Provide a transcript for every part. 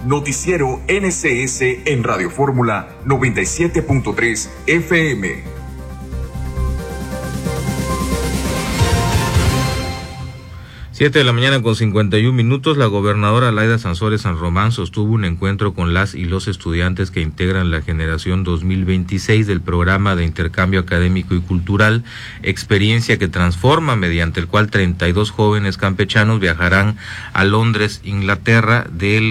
Noticiero NCS en Radio Fórmula 97.3 FM. 7:51 a.m. La gobernadora Laida Sansores San Román sostuvo un encuentro con las y los estudiantes que integran la generación 2026 del programa de intercambio académico y cultural Experiencia que Transforma, mediante el cual 32 jóvenes campechanos viajarán a Londres, Inglaterra, de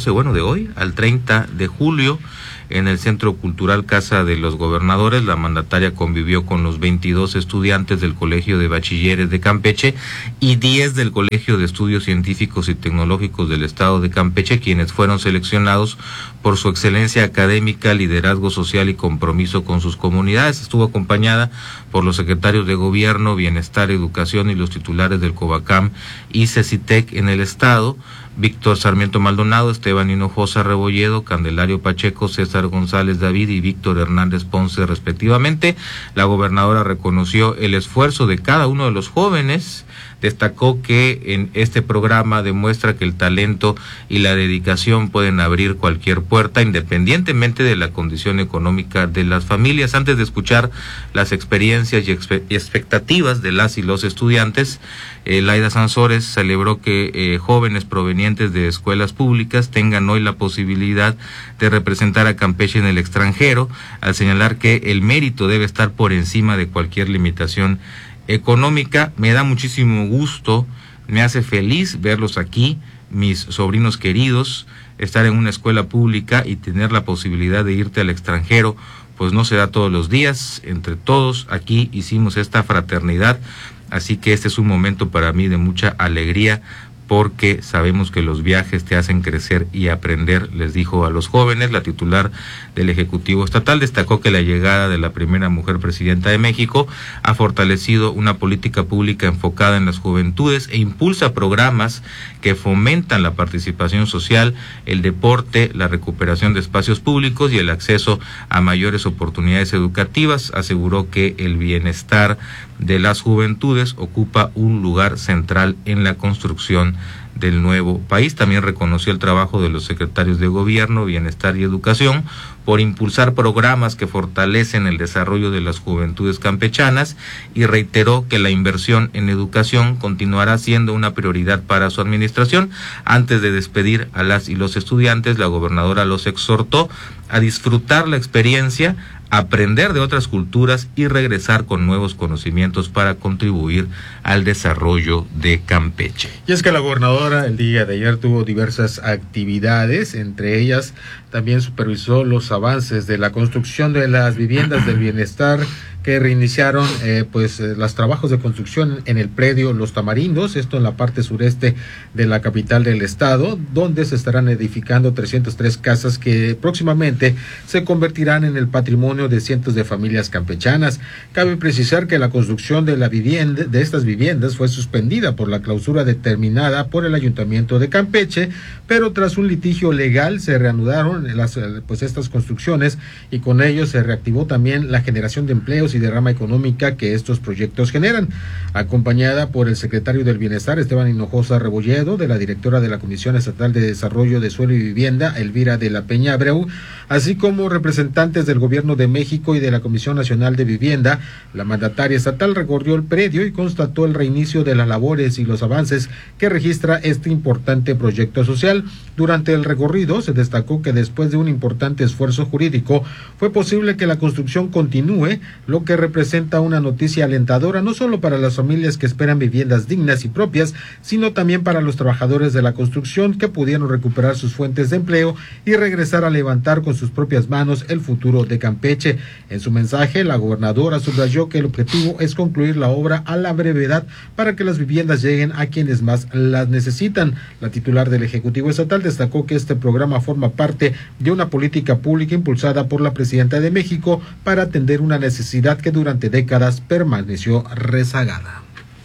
hoy al 30 de julio. En el Centro Cultural Casa de los Gobernadores, la mandataria convivió con los 22 estudiantes del Colegio de Bachilleres de Campeche y 10 del Colegio de Estudios Científicos y Tecnológicos del Estado de Campeche, quienes fueron seleccionados por su excelencia académica, liderazgo social y compromiso con sus comunidades. Estuvo acompañada por los secretarios de Gobierno, Bienestar, Educación y los titulares del COBACAM y CECITEC en el Estado: Víctor Sarmiento Maldonado, Esteban Hinojosa Rebolledo, Candelario Pacheco, César González David y Víctor Hernández Ponce, respectivamente. La gobernadora reconoció el esfuerzo de cada uno de los jóvenes. Destacó que en este programa demuestra que el talento y la dedicación pueden abrir cualquier puerta, independientemente de la condición económica de las familias. Antes de escuchar las experiencias y expectativas de las y los estudiantes, Laida Sansores celebró que jóvenes provenientes de escuelas públicas tengan hoy la posibilidad de representar a Campeche en el extranjero, al señalar que el mérito debe estar por encima de cualquier limitación económica. Me da muchísimo gusto, me hace feliz verlos aquí, mis sobrinos queridos. Estar en una escuela pública y tener la posibilidad de irte al extranjero, pues no se da todos los días. Entre todos aquí hicimos esta fraternidad, así que este es un momento para mí de mucha alegría, porque sabemos que los viajes te hacen crecer y aprender, les dijo a los jóvenes. La titular del Ejecutivo Estatal destacó que la llegada de la primera mujer presidenta de México ha fortalecido una política pública enfocada en las juventudes e impulsa programas que fomentan la participación social, el deporte, la recuperación de espacios públicos y el acceso a mayores oportunidades educativas. Aseguró que el bienestar de las juventudes ocupa un lugar central en la construcción del nuevo país. También reconoció el trabajo de los secretarios de Gobierno, Bienestar y Educación por impulsar programas que fortalecen el desarrollo de las juventudes campechanas, y reiteró que la inversión en educación continuará siendo una prioridad para su administración. Antes de despedir a las y los estudiantes, la gobernadora los exhortó a disfrutar la experiencia, aprender de otras culturas y regresar con nuevos conocimientos para contribuir al desarrollo de Campeche. Y es que la gobernadora el día de ayer tuvo diversas actividades, entre ellas también supervisó los avances de la construcción de las viviendas del bienestar que reiniciaron los trabajos de construcción en el predio Los Tamarindos, esto en la parte sureste de la capital del estado, donde se estarán edificando 303 casas que próximamente se convertirán en el patrimonio de cientos de familias campechanas. Cabe precisar que la construcción de estas viviendas fue suspendida por la clausura determinada por el Ayuntamiento de Campeche, pero tras un litigio legal se reanudaron estas construcciones, y con ello se reactivó también la generación de empleos y derrama económica que estos proyectos generan. Acompañada por el secretario del Bienestar, Esteban Hinojosa Rebolledo, de la directora de la Comisión Estatal de Desarrollo de Suelo y Vivienda, Elvira de la Peña Abreu, así como representantes del Gobierno de México y de la Comisión Nacional de Vivienda, la mandataria estatal recorrió el predio y constató el reinicio de las labores y los avances que registra este importante proyecto social. Durante el recorrido se destacó que después de un importante esfuerzo jurídico fue posible que la construcción continúe, lo que representa una noticia alentadora no solo para las familias que esperan viviendas dignas y propias, sino también para los trabajadores de la construcción que pudieron recuperar sus fuentes de empleo y regresar a levantar con sus propias manos el futuro de Campeche. En su mensaje, la gobernadora subrayó que el objetivo es concluir la obra a la brevedad para que las viviendas lleguen a quienes más las necesitan. La titular del Ejecutivo Estatal destacó que este programa forma parte de una política pública impulsada por la Presidenta de México para atender una necesidad que durante décadas permaneció rezagada.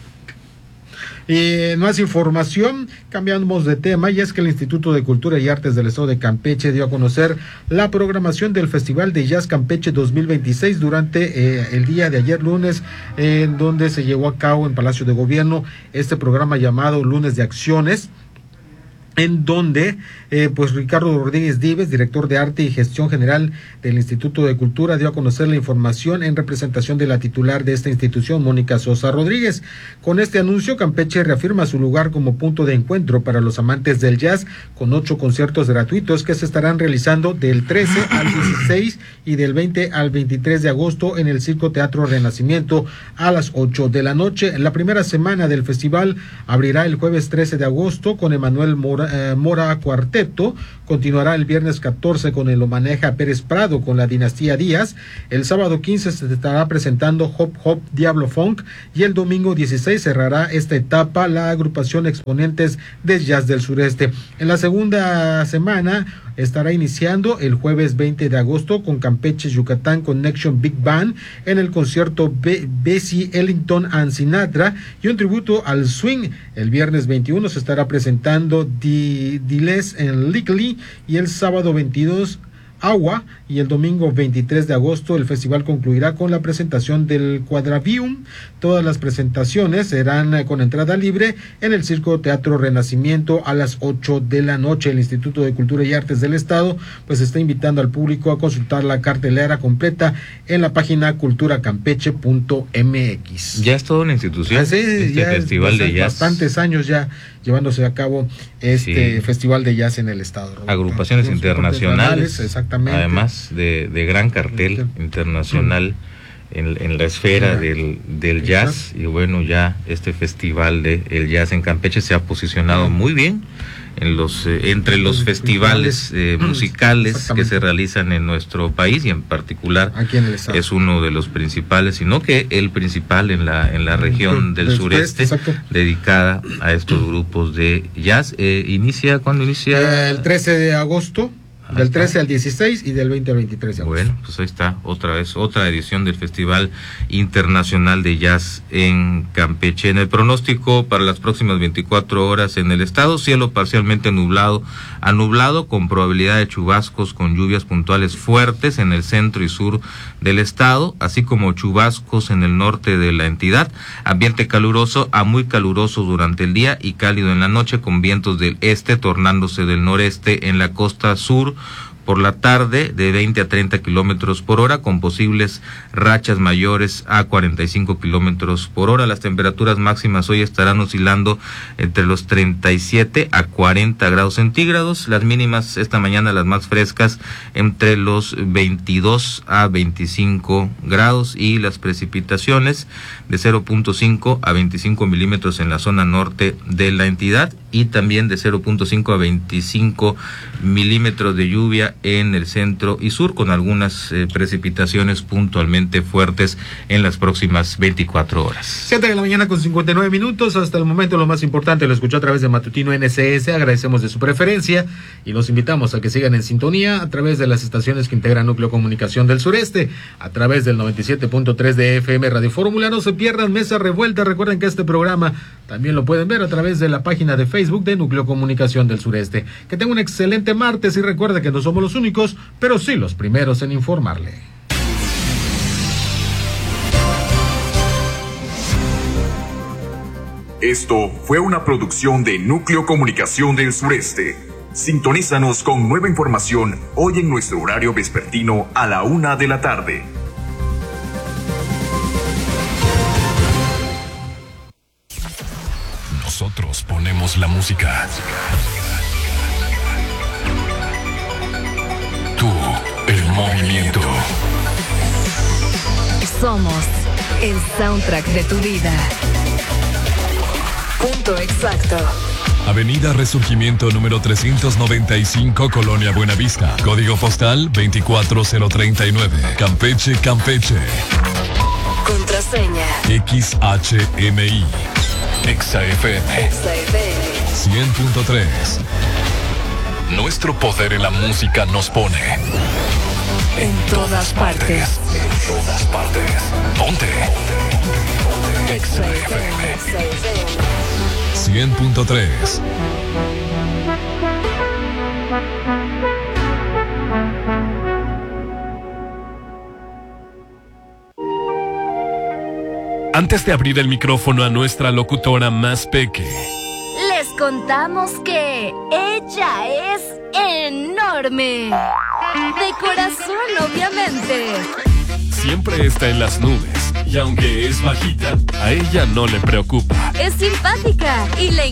Y más información, cambiamos de tema, y es que el Instituto de Cultura y Artes del Estado de Campeche dio a conocer la programación del Festival de Jazz Campeche 2026 durante el día de ayer lunes, en donde se llevó a cabo en Palacio de Gobierno este programa llamado Lunes de Acciones, en donde pues Ricardo Rodríguez Dives, director de Arte y Gestión General del Instituto de Cultura, dio a conocer la información en representación de la titular de esta institución, Mónica Sosa Rodríguez. Con este anuncio, Campeche reafirma su lugar como punto de encuentro para los amantes del jazz, con 8 conciertos gratuitos que se estarán realizando del 13 al 16 y del 20 al 23 de agosto en el Circo Teatro Renacimiento a las 8 de la noche. La primera semana del festival abrirá el jueves 13 de agosto con Emanuel Mora Cuarteto, continuará el viernes 14 con el Homenaje a Pérez Prado con la Dinastía Díaz, el sábado 15 se estará presentando Hop Hop Diablo Funk y el domingo 16 cerrará esta etapa la agrupación Exponentes de Jazz del Sureste. En la segunda semana estará iniciando el jueves 20 de agosto con Campeche Yucatán Connection Big Band en el concierto Bessie Ellington and Sinatra y un tributo al swing. El viernes 21 se estará presentando Diles en Lickley y el sábado 22 Agua, y el domingo 23 de agosto el festival concluirá con la presentación del Quadravium. Todas las presentaciones serán con entrada libre en el Circo Teatro Renacimiento a las 8 de la noche. El Instituto de Cultura y Artes del Estado pues está invitando al público a consultar la cartelera completa en la página culturacampeche.mx. Ya es toda una institución festival de jazz. Bastantes años ya llevándose a cabo festival de jazz en el estado. Agrupaciones internacionales, exactamente. Además de gran cartel internacional en la esfera del jazz. Y bueno, ya este festival de el jazz en Campeche se ha posicionado muy bien en entre los festivales musicales que se realizan en nuestro país, y en particular aquí en el estado es uno de los principales, sino que el principal en la región del sureste, dedicada a estos grupos de jazz. ¿Cuándo inicia? El 13 de agosto. Del 13 al 16 y del 20 al 23 de agosto. Bueno, pues ahí está otra edición del Festival Internacional de Jazz en Campeche. En el pronóstico para las próximas 24 horas en el estado, cielo parcialmente nublado a nublado con probabilidad de chubascos con lluvias puntuales fuertes en el centro y sur del estado, así como chubascos en el norte de la entidad. Ambiente caluroso a muy caluroso durante el día y cálido en la noche, con vientos del este tornándose del noreste en la costa sur. Por la tarde de 20 a 30 kilómetros por hora, con posibles rachas mayores a 45 kilómetros por hora. Las temperaturas máximas hoy estarán oscilando entre los 37 a 40 grados centígrados. Las mínimas esta mañana, las más frescas, entre los 22 a 25 grados. Y las precipitaciones de 0.5 a 25 milímetros en la zona norte de la entidad. Y también de 0.5 a 25 milímetros de lluvia en el centro y sur, con algunas precipitaciones puntualmente fuertes en las próximas 24 horas. 7 de la mañana con 59 minutos. Hasta el momento lo más importante lo escuchó a través de Matutino NCS. Agradecemos de su preferencia y los invitamos a que sigan en sintonía a través de las estaciones que integran Núcleo Comunicación del Sureste, a través del 97.3 de FM Radio Fórmula. No se pierdan Mesa Revuelta. Recuerden que este programa también lo pueden ver a través de la página de Facebook de Núcleo Comunicación del Sureste. Que tenga un excelente martes y recuerde que no somos los únicos, pero sí los primeros en informarle. Esto fue una producción de Núcleo Comunicación del Sureste. Sintonízanos con nueva información hoy en nuestro horario vespertino a la 1 de la tarde. Nosotros ponemos la música. Tú, el movimiento. Somos el soundtrack de tu vida. Punto exacto. Avenida Resurgimiento número 395, Colonia Buenavista. Código postal 24039. Campeche, Campeche. Contraseña XHMI. XFM 100.3. Nuestro poder en la música nos pone en todas partes. En todas partes. Ponte. XFM 100.3. Antes de abrir el micrófono a nuestra locutora más peque, les contamos que ella es enorme. De corazón, obviamente. Siempre está en las nubes y aunque es bajita, a ella no le preocupa. Es simpática y le